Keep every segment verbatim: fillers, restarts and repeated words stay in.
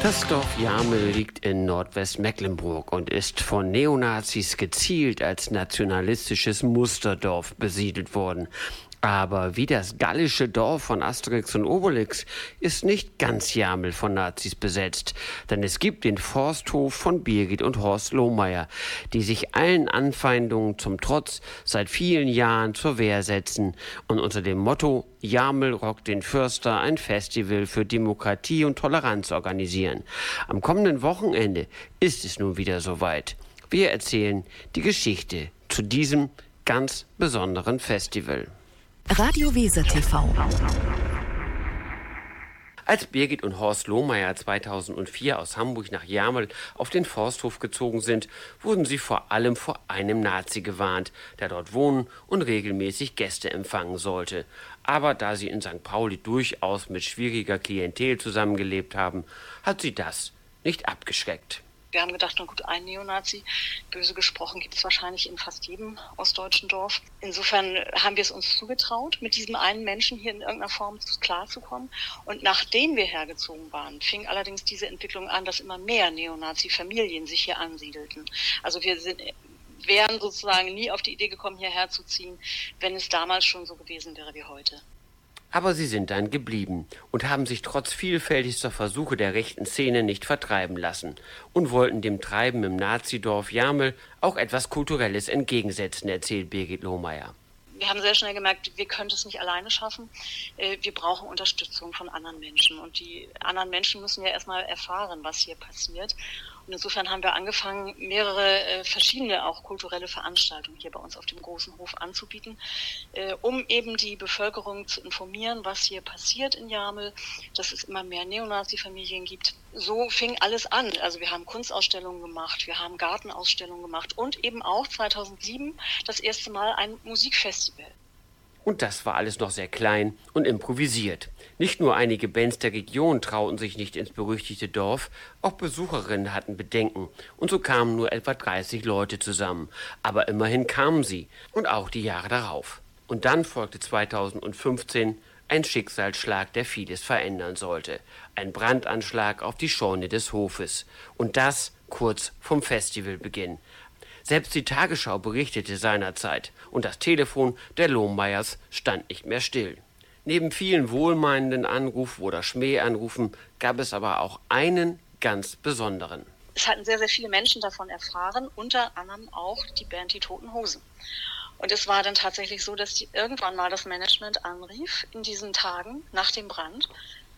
Das Dorf Jamel liegt in Nordwestmecklenburg und ist von Neonazis gezielt als nationalistisches Musterdorf besiedelt worden. Aber wie das gallische Dorf von Asterix und Obelix ist nicht ganz Jamel von Nazis besetzt, denn es gibt den Forsthof von Birgit und Horst Lohmeier, die sich allen Anfeindungen zum Trotz seit vielen Jahren zur Wehr setzen und unter dem Motto Jamel rockt den Förster ein Festival für Demokratie und Toleranz organisieren. Am kommenden Wochenende ist es nun wieder soweit. Wir erzählen die Geschichte zu diesem ganz besonderen Festival. Radio Weser T V. Als Birgit und Horst Lohmeier zweitausendvier aus Hamburg nach Jamel auf den Forsthof gezogen sind, wurden sie vor allem vor einem Nazi gewarnt, der dort wohnen und regelmäßig Gäste empfangen sollte. Aber da sie in Sankt Pauli durchaus mit schwieriger Klientel zusammengelebt haben, hat sie das nicht abgeschreckt. Wir haben gedacht, na gut, ein Neonazi, böse gesprochen, gibt es wahrscheinlich in fast jedem ostdeutschen Dorf. Insofern haben wir es uns zugetraut, mit diesem einen Menschen hier in irgendeiner Form klarzukommen. Und nachdem wir hergezogen waren, fing allerdings diese Entwicklung an, dass immer mehr Neonazi-Familien sich hier ansiedelten. Also wir sind, wären sozusagen nie auf die Idee gekommen, hierher zu ziehen, wenn es damals schon so gewesen wäre wie heute. Aber sie sind dann geblieben und haben sich trotz vielfältigster Versuche der rechten Szene nicht vertreiben lassen und wollten dem Treiben im Nazidorf Jamel auch etwas Kulturelles entgegensetzen, erzählt Birgit Lohmeier. Wir haben sehr schnell gemerkt, wir können es nicht alleine schaffen. Wir brauchen Unterstützung von anderen Menschen. Und die anderen Menschen müssen ja erstmal erfahren, was hier passiert. Und insofern haben wir angefangen, mehrere äh, verschiedene auch kulturelle Veranstaltungen hier bei uns auf dem großen Hof anzubieten, äh, um eben die Bevölkerung zu informieren, was hier passiert in Jamel, dass es immer mehr Neonazi-Familien gibt. So fing alles an. Also wir haben Kunstausstellungen gemacht, wir haben Gartenausstellungen gemacht und eben auch zweitausendsieben das erste Mal ein Musikfestival. Und das war alles noch sehr klein und improvisiert. Nicht nur einige Bands der Region trauten sich nicht ins berüchtigte Dorf, auch Besucherinnen hatten Bedenken. Und so kamen nur etwa dreißig Leute zusammen. Aber immerhin kamen sie. Und auch die Jahre darauf. Und dann folgte zweitausendfünfzehn ein Schicksalsschlag, der vieles verändern sollte. Ein Brandanschlag auf die Scheune des Hofes. Und das kurz vom Festivalbeginn. Selbst die Tagesschau berichtete seinerzeit und das Telefon der Lohmeiers stand nicht mehr still. Neben vielen wohlmeinenden Anrufen oder Schmähanrufen gab es aber auch einen ganz besonderen. Es hatten sehr, sehr viele Menschen davon erfahren, unter anderem auch die Band Die Toten Hosen. Und es war dann tatsächlich so, dass die irgendwann mal das Management anrief in diesen Tagen nach dem Brand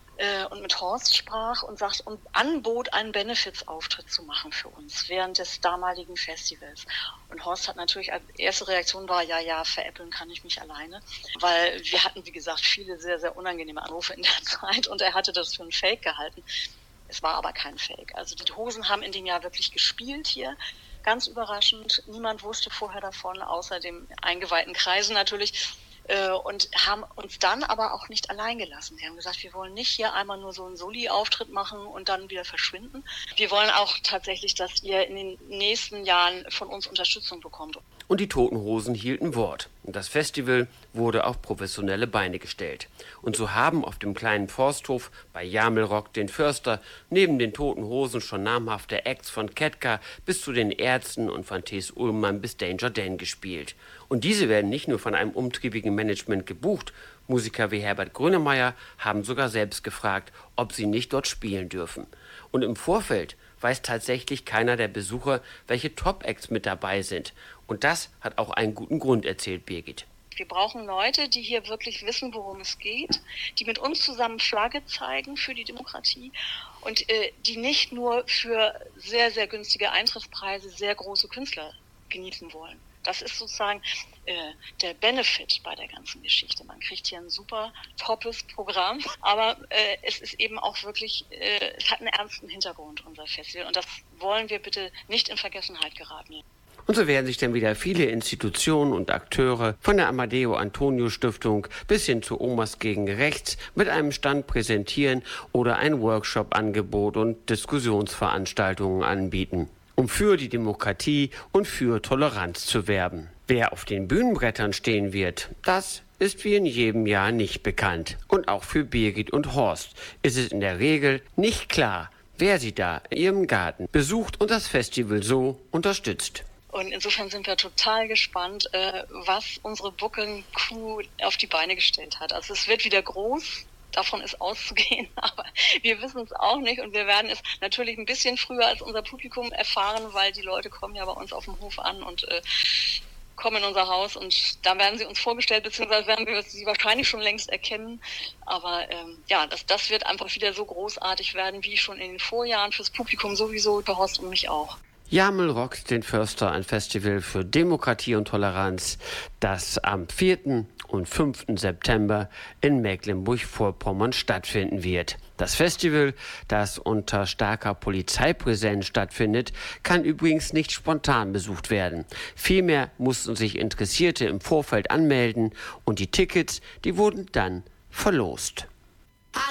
und mit Horst sprach und sagt und anbot, einen Benefits-Auftritt zu machen für uns während des damaligen Festivals. Und Horst hat natürlich als erste Reaktion war, ja, ja, veräppeln kann ich mich alleine, weil wir hatten, wie gesagt, viele sehr, sehr unangenehme Anrufe in der Zeit und er hatte das für ein Fake gehalten. Es war aber kein Fake. Also die Hosen haben in dem Jahr wirklich gespielt hier, ganz überraschend. Niemand wusste vorher davon, außer dem eingeweihten Kreisen natürlich. Und haben uns dann aber auch nicht allein gelassen. Sie haben gesagt, wir wollen nicht hier einmal nur so einen Soli-Auftritt machen und dann wieder verschwinden. Wir wollen auch tatsächlich, dass ihr in den nächsten Jahren von uns Unterstützung bekommt. Und die Toten Hosen hielten Wort. Und das Festival wurde auf professionelle Beine gestellt. Und so haben auf dem kleinen Forsthof bei Jamel rockt den Förster neben den Toten Hosen schon namhafte Acts von Ketka bis zu den Ärzten und von T S. Ullmann bis Danger Dan gespielt. Und diese werden nicht nur von einem umtriebigen Management gebucht. Musiker wie Herbert Grönemeyer haben sogar selbst gefragt, ob sie nicht dort spielen dürfen. Und im Vorfeld weiß tatsächlich keiner der Besucher, welche Top-Acts mit dabei sind. Und das hat auch einen guten Grund, erzählt Birgit. Wir brauchen Leute, die hier wirklich wissen, worum es geht, die mit uns zusammen Flagge zeigen für die Demokratie und äh, die nicht nur für sehr, sehr günstige Eintrittspreise sehr große Künstler genießen wollen. Das ist sozusagen äh, der Benefit bei der ganzen Geschichte. Man kriegt hier ein super toppes Programm, aber äh, es ist eben auch wirklich, äh, es hat einen ernsten Hintergrund, unser Festival. Und das wollen wir bitte nicht in Vergessenheit geraten. Und so werden sich dann wieder viele Institutionen und Akteure von der Amadeo Antonio Stiftung bis hin zu Omas gegen Rechts mit einem Stand präsentieren oder ein Workshop-Angebot und Diskussionsveranstaltungen anbieten, um für die Demokratie und für Toleranz zu werben. Wer auf den Bühnenbrettern stehen wird, das ist wie in jedem Jahr nicht bekannt. Und auch für Birgit und Horst ist es in der Regel nicht klar, wer sie da in ihrem Garten besucht und das Festival so unterstützt. Und insofern sind wir total gespannt, äh, was unsere Buckeln-Crew auf die Beine gestellt hat. Also es wird wieder groß. Davon ist auszugehen, aber wir wissen es auch nicht und wir werden es natürlich ein bisschen früher als unser Publikum erfahren, weil die Leute kommen ja bei uns auf dem Hof an und äh, kommen in unser Haus und da werden sie uns vorgestellt, beziehungsweise werden wir sie wahrscheinlich schon längst erkennen. Aber ähm, ja, das, das wird einfach wieder so großartig werden wie schon in den Vorjahren, fürs Publikum sowieso, für Horst und mich auch. Jamel rockt den Förster, ein Festival für Demokratie und Toleranz, das am vierten und fünften September in Mecklenburg-Vorpommern stattfinden wird. Das Festival, das unter starker Polizeipräsenz stattfindet, kann übrigens nicht spontan besucht werden. Vielmehr mussten sich Interessierte im Vorfeld anmelden und die Tickets, die wurden dann verlost.